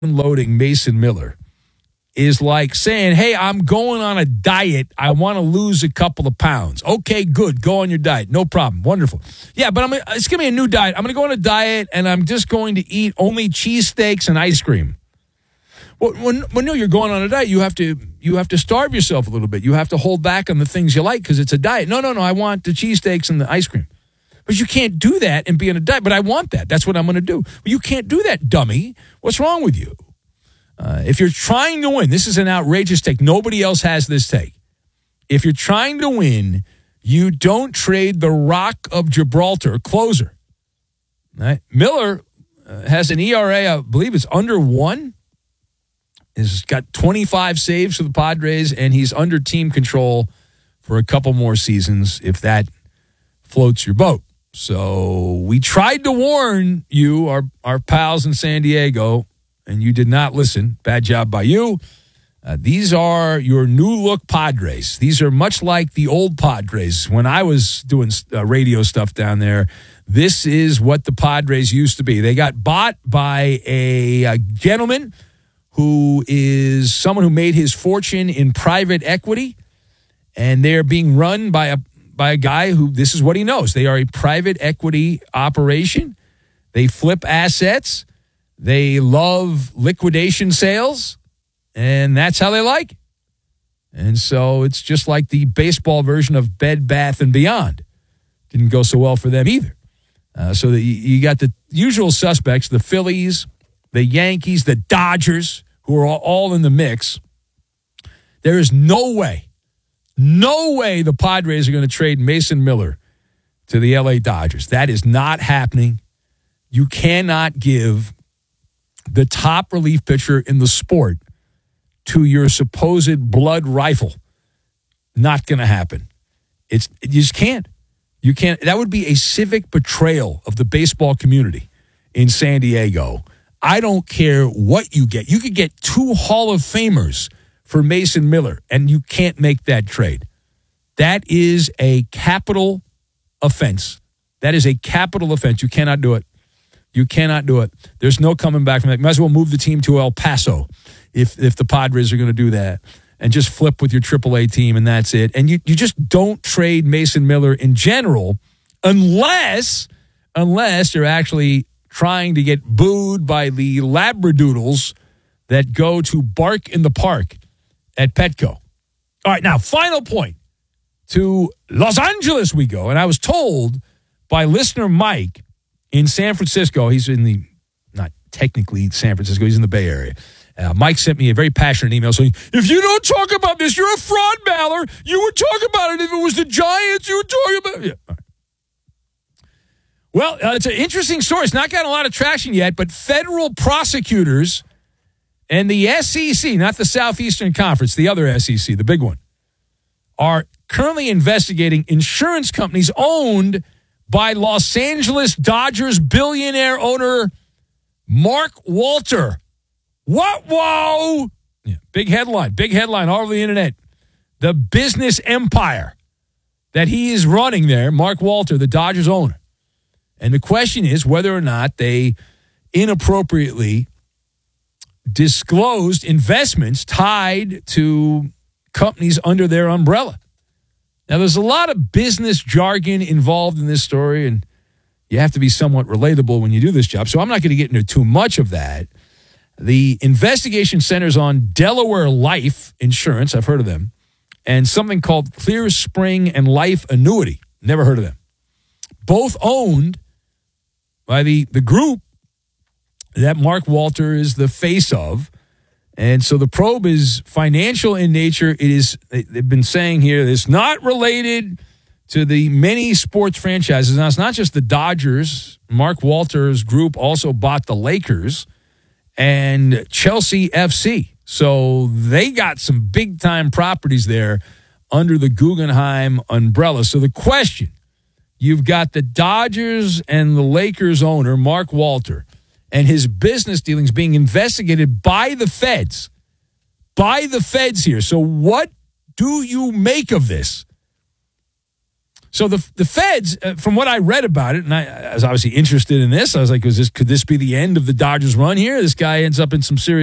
loading Mason Miller is like saying, hey, I'm going on a diet. I want to lose a couple of pounds. Okay, good. Go on your diet. No problem. Wonderful. Yeah, but it's going to be a new diet. I'm going to go on a diet, and I'm just going to eat only cheesesteaks and ice cream. Well, when you're going on a diet, you have to starve yourself a little bit. You have to hold back on the things you like because it's a diet. No, I want the cheesesteaks and the ice cream. But you can't do that and be on a diet. But I want that. That's what I'm going to do. Well, you can't do that, dummy. What's wrong with you? If you're trying to win, this is an outrageous take. Nobody else has this take. If you're trying to win, you don't trade the Rock of Gibraltar closer. Right? Miller has an ERA, I believe it's under 1. He's got 25 saves for the Padres, and he's under team control for a couple more seasons if that floats your boat. So we tried to warn you, our pals in San Diego, and you did not listen. Bad job by you. These are your new-look Padres. These are much like the old Padres. When I was doing radio stuff down there, this is what the Padres used to be. They got bought by a gentleman who is someone who made his fortune in private equity, and they're being run by a guy who, this is what he knows. They are a private equity operation. They flip assets. They love liquidation sales, and that's how they like it. And so it's just like the baseball version of Bed Bath & Beyond. Didn't go so well for them either. So you got the usual suspects, the Phillies, the Yankees, the Dodgers, who are all in the mix. There is no way the Padres are going to trade Mason Miller to the LA Dodgers. That is not happening. You cannot give the top relief pitcher in the sport to your supposed blood rifle. Not going to happen. You just can't. You can't. That would be a civic betrayal of the baseball community in San Diego. I don't care what you get. You could get 2 Hall of Famers for Mason Miller, and you can't make that trade. That is a capital offense. That is a capital offense. You cannot do it. You cannot do it. There's no coming back from that. You might as well move the team to El Paso if the Padres are going to do that, and just flip with your AAA team, and that's it. And you just don't trade Mason Miller in general unless you're actually trying to get booed by the Labradoodles that go to bark in the park at Petco. All right, now, final point. To Los Angeles we go. And I was told by listener Mike in San Francisco, he's in not technically San Francisco, he's in the Bay Area. Mike sent me a very passionate email saying, if you don't talk about this, you're a fraud mailer. You would talk about it if it was the Giants. You would talk about it. Yeah. All right. Well, it's an interesting story. It's not gotten a lot of traction yet, but federal prosecutors and the SEC, not the Southeastern Conference, the other SEC, the big one, are currently investigating insurance companies owned by Los Angeles Dodgers billionaire owner Mark Walter. What? Whoa! Yeah, big headline all over the internet. The business empire that he is running there, Mark Walter, the Dodgers owner. And the question is whether or not they inappropriately disclosed investments tied to companies under their umbrella. Now, there's a lot of business jargon involved in this story, and you have to be somewhat relatable when you do this job. So I'm not going to get into too much of that. The investigation centers on Delaware Life Insurance. I've heard of them. And something called Clear Spring and Life Annuity. Never heard of them. Both owned by the group that Mark Walter is the face of. And so the probe is financial in nature. They've been saying here, it's not related to the many sports franchises. Now, it's not just the Dodgers. Mark Walter's group also bought the Lakers and Chelsea FC. So they got some big-time properties there under the Guggenheim umbrella. So the question, you've got the Dodgers and the Lakers owner, Mark Walter, and his business dealings being investigated by the feds. By the feds here. So what do you make of this? So the feds, from what I read about it, and I was obviously interested in this, I was like, could this be the end of the Dodgers run here? This guy ends up in some serious